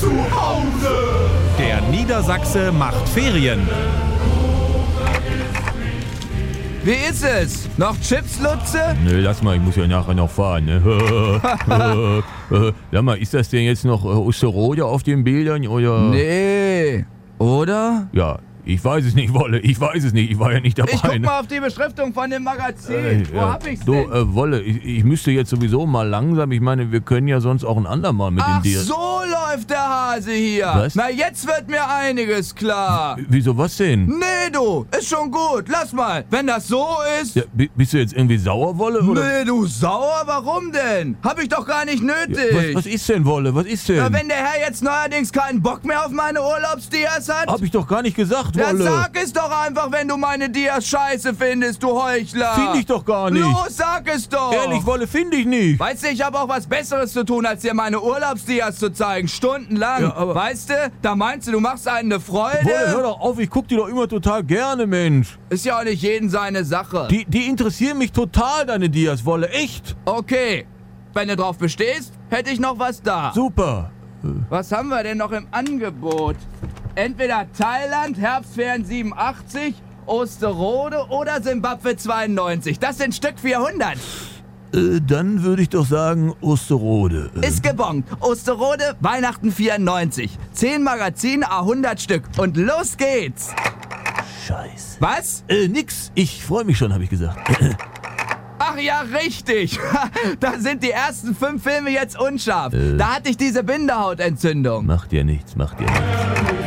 zu Hause. Der Niedersachse macht Ferien. Wie ist es? Noch Chips, Lutze? Ne, lass mal, ich muss ja nachher noch fahren, ne? Sag mal, ist das denn jetzt noch Osterode auf den Bildern, oder? Nee. Oder? Ja, ich weiß es nicht, Wolle, ich weiß es nicht, ich war ja nicht dabei. Ich guck ne? mal auf die Beschriftung von dem Magazin. Wo hab ich's Du, denn? Wolle, ich müsste jetzt sowieso mal langsam, ich meine, wir können ja sonst auch ein andermal mit Ach, dem Dir. so läuft der Hase hier. Was? Na, jetzt wird mir einiges klar. Wieso, was denn? Nee, du, ist schon gut. Lass mal. Wenn das so ist... Ja, bist du jetzt irgendwie sauer, Wolle? Oder? Nee, du sauer? Warum denn? Hab ich doch gar nicht nötig. Was ist denn, Wolle? Was ist denn? Na, wenn der Herr jetzt neuerdings keinen Bock mehr auf meine Urlaubsdias hat... Hab ich doch gar nicht gesagt, Ja, Wolle. sag es doch einfach, wenn du meine Dias scheiße findest, du Heuchler. Finde ich doch gar nicht. Los, sag es doch. Ehrlich, Wolle, finde ich nicht. Weißt du, ich habe auch was Besseres zu tun, als dir meine Urlaubsdias zu zeigen, stundenlang. Ja, aber- weißt du, da meinst du machst einen eine Freude? Wolle, hör doch auf, ich guck die doch immer total gerne, Mensch. Ist ja auch nicht jeden seine Sache. Die interessieren mich total, deine Dias, Wolle, echt. Okay, wenn du drauf bestehst, hätte ich noch was da. Super. Was haben wir denn noch im Angebot? Entweder Thailand, Herbstferien 87, Osterode oder Simbabwe 92. Das sind Stück 400. Dann würde ich doch sagen Osterode. Ist gebongt. Osterode, Weihnachten 94. 10 Magazine, 100 Stück. Und los geht's. Scheiß. Was? Nix. Ich freue mich schon, habe ich gesagt. Ach ja, richtig. Da sind die ersten 5 Filme jetzt unscharf. Da hatte ich diese Bindehautentzündung. Macht dir nichts, macht dir nichts.